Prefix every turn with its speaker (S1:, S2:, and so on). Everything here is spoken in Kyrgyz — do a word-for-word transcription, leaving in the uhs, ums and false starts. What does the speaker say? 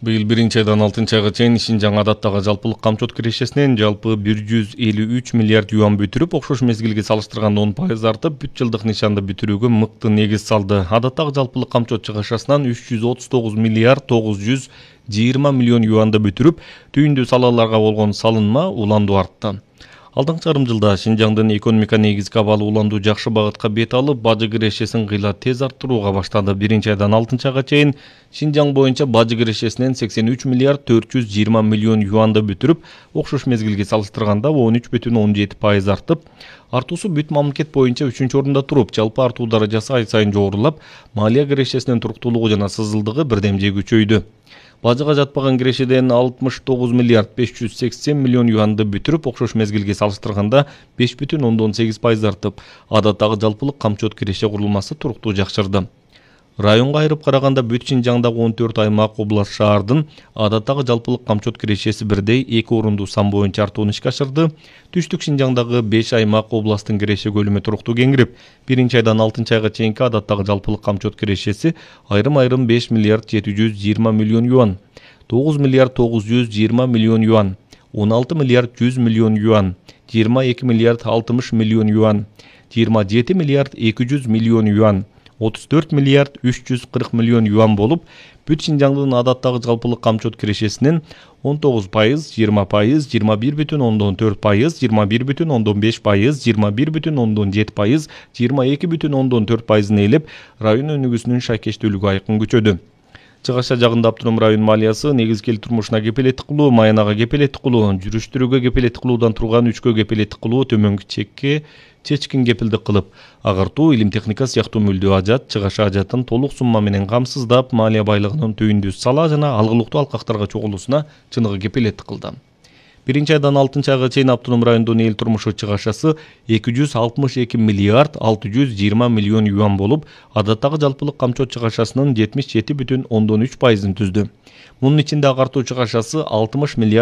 S1: Быйыл биринчи айдан алтынчы айга чейин Шинжаң адаттагы жалпылык камчот кирешесинен жалпы бир жүз элүү үч миллиард юан бүтүрүп, окшош мезгилге салыштырганда он пайыз артып, бүт жылдык нишанды бүтүрүүгө мыкты негиз салды. Адаттагы жалпылык камчот чыгышасынан үч жүз отуз тогуз миллиард тогуз жүз жыйырма миллион юанды бүтүрүп, түйүндүү салаларга болгон салынма уландуу артты. Алдыңкы жарым жылда Шинжаңдын экономика негизги абалы уландуу жакшы багытка бет алып, бажы кирешесин кыйла тез арттырууга баштады. Биринчи айдан алтынчы айга чейин Шинжаң боюнча бажы кирешесинен сексен үч миллиард төрт жүз жыйырма миллион юанды бүтүрүп, окшош мезгилге салыштырганда он үч бүтүн он жети пайыз артып, артуусу бүт мамлекет боюнча үчүнчү орунда туруп, жалпы артуу даражасы ай сайын жогорулап, малия кирешесинин туруктуулугу жана сызылдыгы бирдемже күчөйдү. Бажыга жатпаган кирешеден алтымыш тогуз миллиард беш жүз сексен миллион юанды бүтүрүп, окшош мезгилге салыштырганда беш бүтүн ондон сегиз пайыз артып, адаттагы жалпылык камчот киреше курулмасы туруктуу жакшырды. Районго айырып караганда бүт Шинжаңдагы он төрт аймак, область, шаардын адаттагы жалпылык камчот кирешеси бирдей эки орунду сан боюнча артууну ишке ашырды. Түштүк Шинжаңдагы беш аймак, областтын киреше көлүмү туруктуу кеңирип, биринчи айдан алтынчы айга чейинки адаттагы жалпылык камчот кирешеси айрым-айрым беш миллиард жети жүз жыйырма миллион юан, тогуз миллиард тогуз жүз жыйырма миллион юан, он алты миллиард жүз миллион юан, жыйырма эки миллиард алтымыш миллион юан, жыйырма жети миллиард эки жүз миллион юан, отуз төрт миллиард үч жүз кырк миллион юан болуп, бүт Шинжаңдын адаттагы жалпылык камчот кирешесинин он тогуз пайыз, жыйырма пайыз, жыйырма бир бүтүн ондон төрт пайыз, жыйырма бир бүтүн ондон беш пайыз, жыйырма бир бүтүн ондон жети пайыз, жыйырма эки бүтүн ондон төрт пайызын ээлеп, район өнүгүүсүнүн шайкештүүлүгү айкын күчөдү. Чыгаша жагында автоном район малиясы негизги эл турмушуна кепилеттик кылуу, маянага кепилеттик кылуу, жүрүштүрүүгө кепилеттик кылуудан турган үчкө кепилеттик кылуу, төмөнкү чекке чечкин кепилдик кылып, агартуу, илим техника сыяктуу мүлдүү ажат, чыгаша ажатын толук сумма менен камсыздап, малия байлыгынын түйүндүү сала жана алгылыктуу алкактарга чогулуусуна чыныгы кепилеттик кылды. Биринчи айдан алтынчы айга чейин автоном райондун эл турмушу чыгашасы эки жүз алтымыш эки миллиард алты жүз жыйырма миллион юан болуп, адаттагы жалпылык камчот чыгашасынын жетимиш жети бүтүн ондон үч пайызын түздү. Мунун ичинде агартуу чыгашасы алтымыш миллиард